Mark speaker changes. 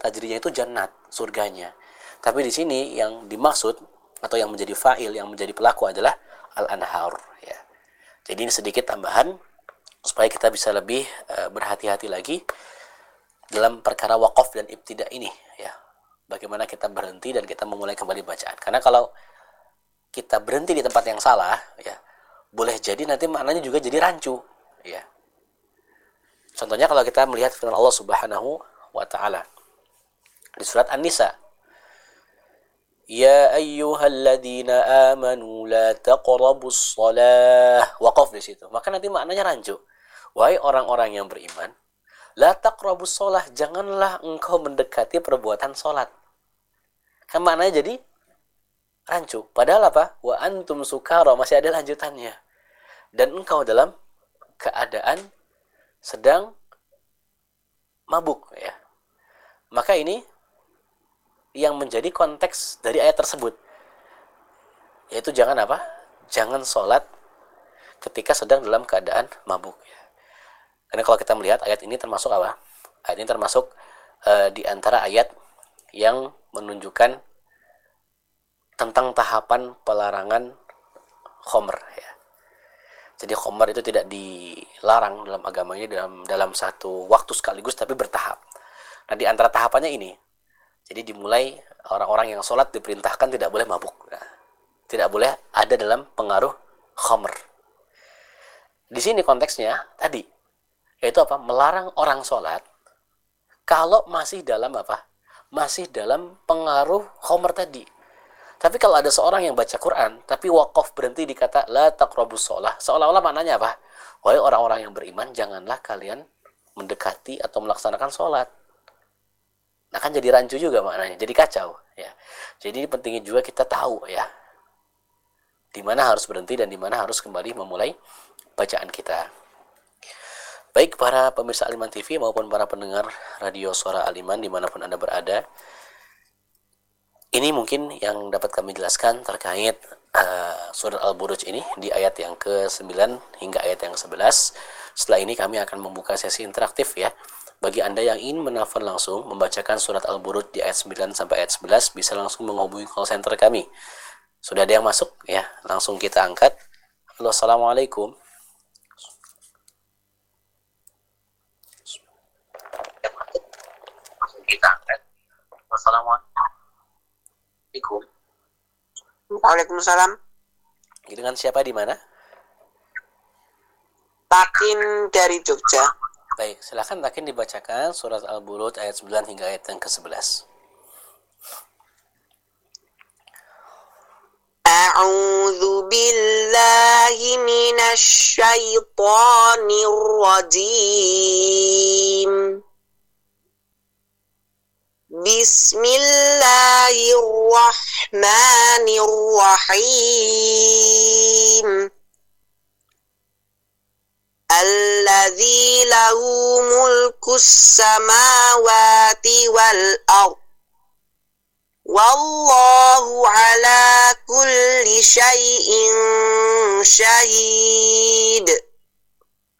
Speaker 1: tajrinya itu jannat, surganya. Tapi di sini yang dimaksud atau yang menjadi fa'il, yang menjadi pelaku adalah al-anhar, ya. Jadi ini sedikit tambahan supaya kita bisa lebih berhati-hati lagi dalam perkara waqaf dan ibtida ini, ya. Bagaimana kita berhenti dan kita memulai kembali bacaan. Karena kalau kita berhenti di tempat yang salah, ya, boleh jadi nanti maknanya juga jadi rancu, ya. Contohnya kalau kita melihat firman Allah Subhanahu wa taala di surat An-Nisa, ya ayyuhalladzina amanu la taqrabus shalah, waqaf di situ. Maka nanti maknanya rancu. Wahai orang-orang yang beriman, la taqrabus shalah, janganlah engkau mendekati perbuatan salat. Kan maknanya jadi rancu. Padahal apa? Wa antum sukara, masih ada lanjutannya. Dan engkau dalam keadaan sedang mabuk, ya. Maka ini yang menjadi konteks dari ayat tersebut, yaitu jangan apa? Jangan sholat ketika sedang dalam keadaan mabuk, ya. Karena kalau kita melihat ayat ini termasuk apa? Ayat ini termasuk di antara ayat yang menunjukkan tentang tahapan pelarangan khomer, ya. Jadi khomer itu tidak dilarang dalam agama ini dalam satu waktu sekaligus, tapi bertahap. Nah, di antara tahapannya ini, jadi dimulai orang-orang yang sholat diperintahkan tidak boleh mabuk, nah, tidak boleh ada dalam pengaruh khomer. Di sini konteksnya tadi, yaitu apa? Melarang orang sholat kalau masih dalam apa? Masih dalam pengaruh khomer tadi. Tapi kalau ada seorang yang baca Quran, tapi waqaf berhenti di kata la taqrabus shalah, seolah-olah maknanya apa? Wahai orang-orang yang beriman, janganlah kalian mendekati atau melaksanakan sholat. Nah, kan jadi rancu juga maknanya, jadi kacau, ya. Jadi pentingnya juga kita tahu, ya, di mana harus berhenti dan di mana harus kembali memulai bacaan kita. Baik para pemirsa Al-Iman TV maupun para pendengar radio Suara Al-Iman dimanapun Anda berada, ini mungkin yang dapat kami jelaskan terkait surat Al-Buruj ini di ayat yang ke-9 hingga ayat yang ke-11. Setelah ini kami akan membuka sesi interaktif, ya. Bagi Anda yang ingin menelpon langsung membacakan surat Al-Buruj di ayat 9 sampai ayat 11 bisa langsung menghubungi call center kami. Sudah ada yang masuk, ya? Langsung kita angkat. Halo, assalamualaikum. Langsung kita angkat. Assalamualaikum.
Speaker 2: Waalaikumsalam.
Speaker 1: Dengan siapa di mana?
Speaker 2: Takin dari Jogja.
Speaker 1: Baik, silakan Takin dibacakan surat Al-Buruj ayat 9 hingga ayat yang ke-11.
Speaker 2: A'udzu billahi minasy syaithanir rajim. Bismillahirrahmanirrahim. Alladzi lahu mulkus samawati wal ardh. Wallahu ala kulli syai'in syahid.